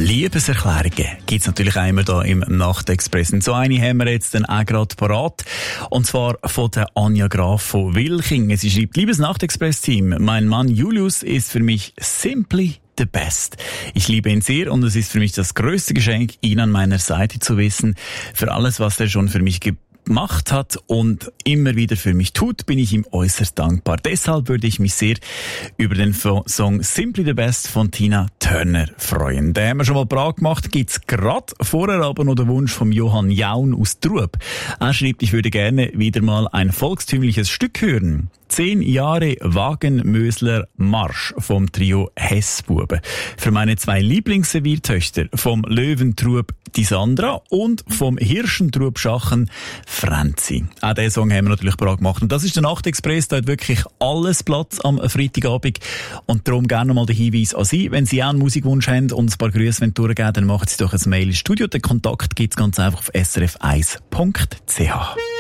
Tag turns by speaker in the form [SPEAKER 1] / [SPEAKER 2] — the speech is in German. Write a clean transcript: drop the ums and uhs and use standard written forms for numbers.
[SPEAKER 1] Liebeserklärungen gibt es natürlich einmal hier im Nachtexpress. Und so eine haben wir jetzt dann auch gerade parat. Und zwar von der Anja Graf von Wilching. Sie schreibt: Liebes Nachtexpress-Team, mein Mann Julius ist für mich simply the best. Ich liebe ihn sehr und es ist für mich das größte Geschenk, ihn an meiner Seite zu wissen. Für alles, was er schon für mich gemacht hat und immer wieder für mich tut, bin ich ihm äußerst dankbar. Deshalb würde ich mich sehr über den Song Simply the Best von Tina Turner freuen. Den haben wir schon mal parat gemacht, gibt's gerade vorher aber noch den Wunsch von Johann Jaun aus Trub. Er schreibt, ich würde gerne wieder mal ein volkstümliches Stück hören. 10 Jahre Wagenmösler Marsch vom Trio Hessbuben. Für meine 2 Lieblingsserviertöchter, vom Löwentrub die Sandra und vom Hirschentrub Schachen Franzi. Auch diesen Song haben wir natürlich parat gemacht. Und das ist der Nachtexpress, da hat wirklich alles Platz am Freitagabend. Und darum gerne mal den Hinweis an Sie. Wenn Sie auch einen Musikwunsch haben und ein paar Grüße durchgeben, dann machen Sie doch ein Mail ins Studio. Den Kontakt gibt's ganz einfach auf srf1.ch.